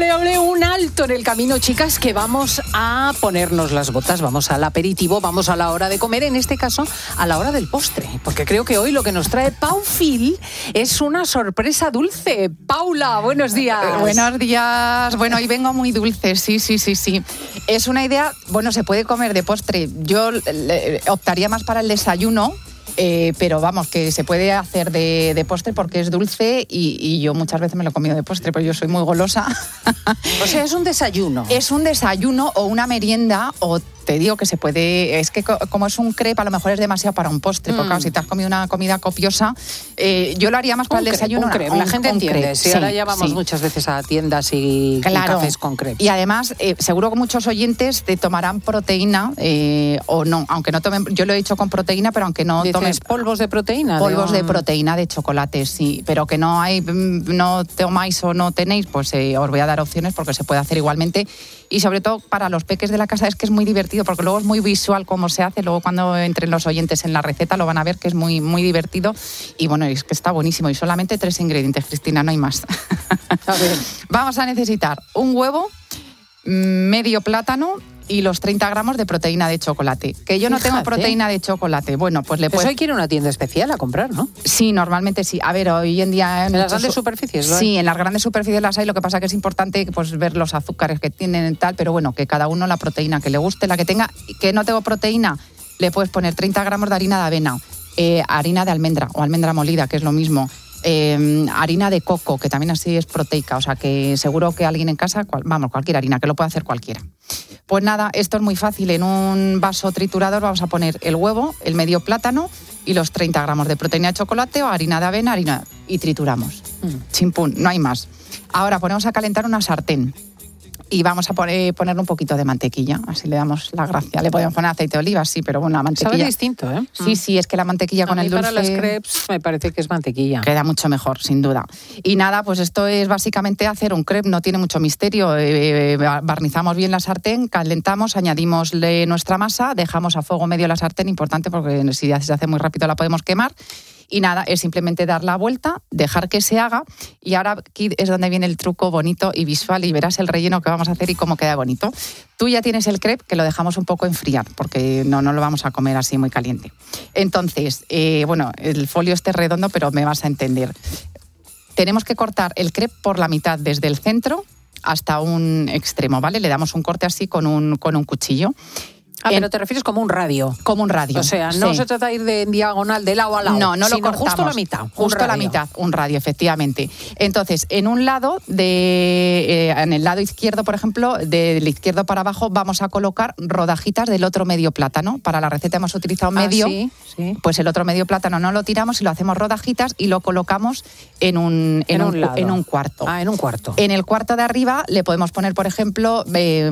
ole, un alto en el camino, chicas, que vamos a ponernos las botas, vamos al aperitivo, vamos a la hora de comer, en este caso a la hora del postre, porque creo que hoy lo que nos trae Pau Fil es una sorpresa dulce. Paula, buenos días. Buenos días. Bueno, hoy vengo muy dulce, sí. Es una idea, bueno, se puede comer de postre. Yo optaría más para el desayuno. Pero vamos, que se puede hacer de postre porque es dulce y yo muchas veces me lo he comido de postre, pero yo soy muy golosa. O sea, es un desayuno. Es un desayuno o una merienda, o te digo que se puede... Es que como es un crepe, a lo mejor es demasiado para un postre, porque claro, si te has comido una comida copiosa, yo lo haría más para el desayuno. Un crepe, la gente entiende. Crepe. Si ahora ya vamos muchas veces a tiendas y cafés con crepes. Y además, seguro que muchos oyentes te tomarán proteína o no, aunque no tomen... Yo lo he hecho con proteína, pero aunque no tomen... ¿Polvos de proteína? Polvos de proteína de chocolate, sí. Pero que no tomáis o no tenéis, pues os voy a dar opciones porque se puede hacer igualmente. Y sobre todo para los peques de la casa es que es muy divertido, porque luego es muy visual cómo se hace. Luego cuando entren los oyentes en la receta lo van a ver, que es muy, muy divertido. Y bueno, es que está buenísimo. Y solamente 3 ingredientes, Cristina, no hay más. A ver. Vamos a necesitar un huevo, medio plátano y los 30 gramos de proteína de chocolate. Que yo no tengo proteína de chocolate. Bueno, pues le puedes... Eso hay que ir a una tienda especial a comprar, ¿no? Sí, normalmente sí. A ver, hoy en día... ¿En las grandes superficies? ¿Vale? Sí, en las grandes superficies las hay. Lo que pasa que es importante pues ver los azúcares que tienen y tal, pero bueno, que cada uno la proteína que le guste, la que tenga. Que no tengo proteína, le puedes poner 30 gramos de harina de avena, harina de almendra o almendra molida, que es lo mismo. Harina de coco, que también así es proteica, o sea que seguro que alguien en casa, cualquier harina, que lo puede hacer cualquiera. Pues nada, esto es muy fácil. En un vaso triturador vamos a poner el huevo, el medio plátano y los 30 gramos de proteína de chocolate o harina de avena, y trituramos. Chimpún, no hay más. Ahora ponemos a calentar una sartén y vamos a ponerle un poquito de mantequilla, así le damos la gracia. Le podemos poner aceite de oliva, sí, pero bueno, la mantequilla... Sabe distinto, ¿eh? Sí, es que la mantequilla con el dulce... para las crepes me parece que es mantequilla. Queda mucho mejor, sin duda. Y nada, pues esto es básicamente hacer un crepe, no tiene mucho misterio. Barnizamos bien la sartén, calentamos, añadimos nuestra masa, dejamos a fuego medio la sartén, importante porque si ya se hace muy rápido la podemos quemar. Y nada, es simplemente dar la vuelta, dejar que se haga, y ahora aquí es donde viene el truco bonito y visual, y verás el relleno que vamos a hacer y cómo queda bonito. Tú ya tienes el crepe, que lo dejamos un poco enfriar, porque no lo vamos a comer así muy caliente. Entonces, el folio esté redondo, pero me vas a entender. Tenemos que cortar el crepe por la mitad, desde el centro hasta un extremo, ¿vale? Le damos un corte así con un cuchillo. Pero te refieres como un radio. Como un radio. O sea, no se trata de ir de diagonal, de lado a lado. No lo cortamos. Justo la mitad. Justo la mitad, un radio, efectivamente. Entonces, en un lado, en el lado izquierdo, por ejemplo, del izquierdo para abajo, vamos a colocar rodajitas del otro medio plátano. Para la receta hemos utilizado medio. Sí. Pues el otro medio plátano no lo tiramos y lo hacemos rodajitas y lo colocamos en un cuarto. En un cuarto. En el cuarto de arriba le podemos poner, por ejemplo,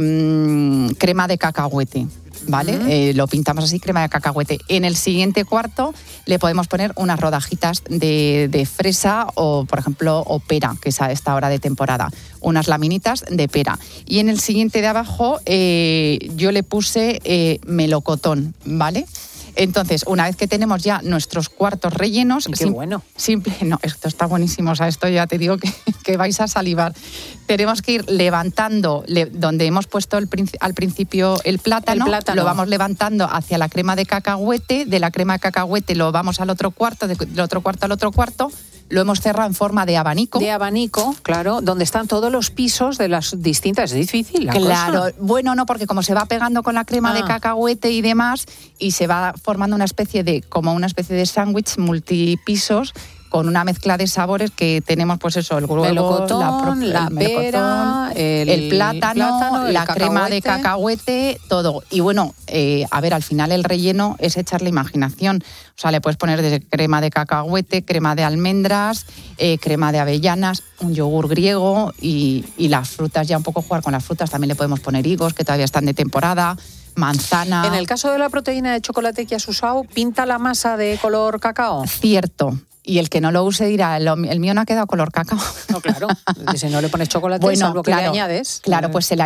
crema de cacahuete. ¿Vale? Lo pintamos así, crema de cacahuete. En el siguiente cuarto le podemos poner unas rodajitas de fresa o, por ejemplo, o pera, que es a esta hora de temporada. Unas laminitas de pera. Y en el siguiente de abajo yo le puse melocotón, ¿vale? Entonces, una vez que tenemos ya nuestros cuartos rellenos... ¡Qué bueno! Esto está buenísimo, o sea, esto ya te digo que vais a salivar. Tenemos que ir levantando donde hemos puesto al principio el plátano, lo vamos levantando hacia la crema de cacahuete, de la crema de cacahuete lo vamos al otro cuarto, del otro cuarto al otro cuarto. Lo hemos cerrado en forma de abanico. De abanico, claro, donde están todos los pisos de las distintas. Es difícil la cosa. Bueno, no, porque como se va pegando con la crema de cacahuete y demás, y se va formando una especie de sándwich multipisos, con una mezcla de sabores que tenemos, pues eso, el huevo, la pera, el plátano, la crema de cacahuete, todo. Y bueno, a ver, al final el relleno es echarle imaginación. O sea, le puedes poner desde crema de cacahuete, crema de almendras, crema de avellanas, un yogur griego y las frutas, ya un poco jugar con las frutas. También le podemos poner higos, que todavía están de temporada, manzana. En el caso de la proteína de chocolate que has usado, ¿pinta la masa de color cacao? Cierto. Y el que no lo use dirá, el mío no ha quedado color cacao. No, claro. Si no le pones chocolate, salvo que le añades. Claro, pues se le